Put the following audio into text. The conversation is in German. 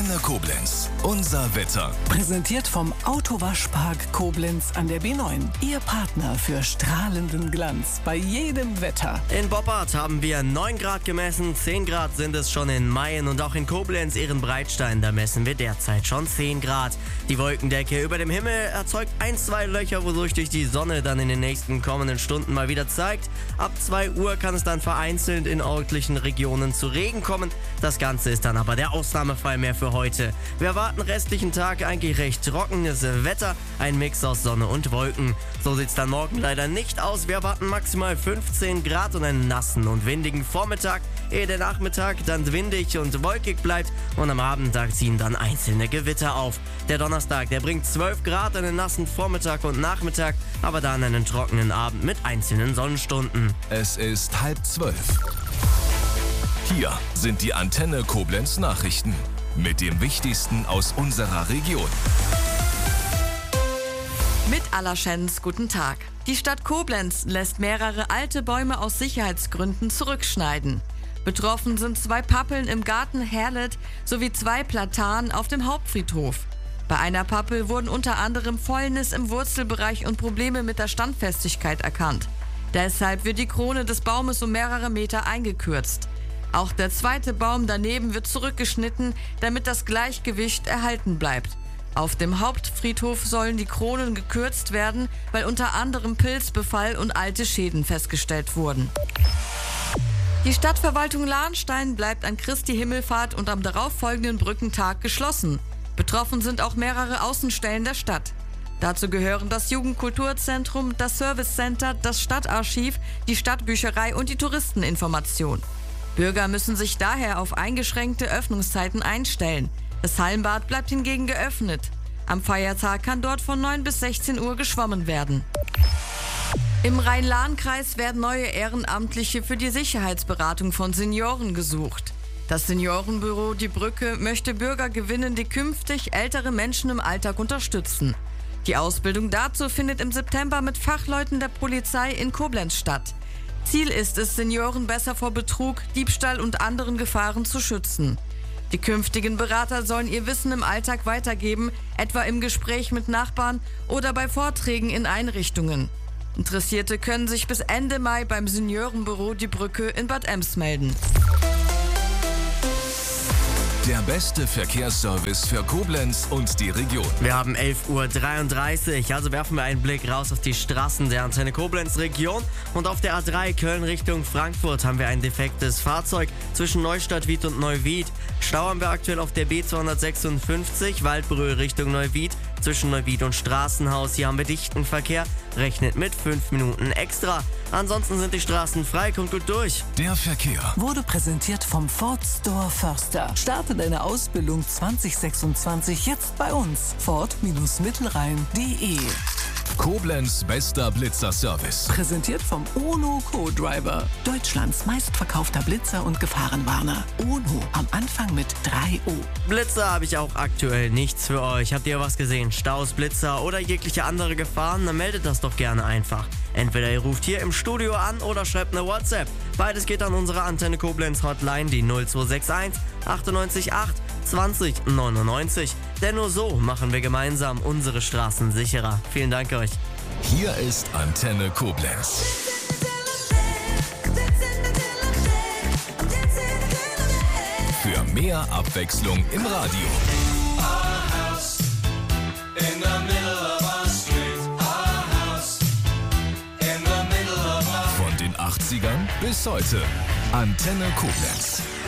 Antenne Koblenz. Unser Wetter. Präsentiert vom Autowaschpark Koblenz an der B9. Ihr Partner für strahlenden Glanz bei jedem Wetter. In Boppard haben wir 9 Grad gemessen, 10 Grad sind es schon in Mayen und auch in Koblenz, Ehrenbreitstein, da messen wir derzeit schon 10 Grad. Die Wolkendecke über dem Himmel erzeugt 1-2 Löcher, wodurch sich die Sonne dann in den nächsten kommenden Stunden mal wieder zeigt. Ab 2 Uhr kann es dann vereinzelt in örtlichen Regionen zu Regen kommen. Das Ganze ist dann aber der Ausnahmefall mehr für heute. Wir erwarten restlichen Tag eigentlich recht trockenes Wetter, ein Mix aus Sonne und Wolken. So sieht's dann morgen leider nicht aus. Wir erwarten maximal 15 Grad und einen nassen und windigen Vormittag, ehe der Nachmittag dann windig und wolkig bleibt und am Abendtag ziehen dann einzelne Gewitter auf. Der Donnerstag, der bringt 12 Grad, einen nassen Vormittag und Nachmittag, aber dann einen trockenen Abend mit einzelnen Sonnenstunden. Es ist 11:30. Hier sind die Antenne Koblenz Nachrichten mit dem Wichtigsten aus unserer Region. Mit Allerschens, guten Tag. Die Stadt Koblenz lässt mehrere alte Bäume aus Sicherheitsgründen zurückschneiden. Betroffen sind 2 Pappeln im Garten Herlet sowie 2 Platanen auf dem Hauptfriedhof. Bei einer Pappel wurden unter anderem Fäulnis im Wurzelbereich und Probleme mit der Standfestigkeit erkannt. Deshalb wird die Krone des Baumes um mehrere Meter eingekürzt. Auch der zweite Baum daneben wird zurückgeschnitten, damit das Gleichgewicht erhalten bleibt. Auf dem Hauptfriedhof sollen die Kronen gekürzt werden, weil unter anderem Pilzbefall und alte Schäden festgestellt wurden. Die Stadtverwaltung Lahnstein bleibt an Christi Himmelfahrt und am darauffolgenden Brückentag geschlossen. Betroffen sind auch mehrere Außenstellen der Stadt. Dazu gehören das Jugendkulturzentrum, das Servicecenter, das Stadtarchiv, die Stadtbücherei und die Touristeninformation. Bürger müssen sich daher auf eingeschränkte Öffnungszeiten einstellen. Das Hallenbad bleibt hingegen geöffnet. Am Feiertag kann dort von 9 bis 16 Uhr geschwommen werden. Im Rhein-Lahn-Kreis werden neue Ehrenamtliche für die Sicherheitsberatung von Senioren gesucht. Das Seniorenbüro Die Brücke möchte Bürger gewinnen, die künftig ältere Menschen im Alltag unterstützen. Die Ausbildung dazu findet im September mit Fachleuten der Polizei in Koblenz statt. Ziel ist es, Senioren besser vor Betrug, Diebstahl und anderen Gefahren zu schützen. Die künftigen Berater sollen ihr Wissen im Alltag weitergeben, etwa im Gespräch mit Nachbarn oder bei Vorträgen in Einrichtungen. Interessierte können sich bis Ende Mai beim Seniorenbüro Die Brücke in Bad Ems melden. Der beste Verkehrsservice für Koblenz und die Region. Wir haben 11:33 Uhr, also werfen wir einen Blick raus auf die Straßen der Antenne Koblenz Region. Und auf der A3 Köln Richtung Frankfurt haben wir ein defektes Fahrzeug zwischen Neustadt-Wied und Neuwied. Stau haben wir aktuell auf der B256 Waldbröl Richtung Neuwied. Zwischen Neuwied und Straßenhaus, hier haben wir dichten Verkehr, rechnet mit 5 Minuten extra. Ansonsten sind die Straßen frei, kommt gut durch. Der Verkehr Wurde präsentiert vom Ford Store Förster. Starte deine Ausbildung 2026 jetzt bei uns. Ford-Mittelrhein.de. Koblenz bester Blitzerservice. Präsentiert vom Ono Co-Driver. Deutschlands meistverkaufter Blitzer und Gefahrenwarner. Ono am Anfang mit 3O. Blitzer habe ich auch aktuell nichts für euch. Habt ihr was gesehen? Staus, Blitzer oder jegliche andere Gefahren? Dann meldet das doch gerne einfach. Entweder ihr ruft hier im Studio an oder schreibt eine WhatsApp. Beides geht an unsere Antenne Koblenz Hotline, die 0261 98 8 20 99. Denn nur so machen wir gemeinsam unsere Straßen sicherer. Vielen Dank euch. Hier ist Antenne Koblenz. Für mehr Abwechslung im Radio. Von den 80ern bis heute. Antenne Koblenz.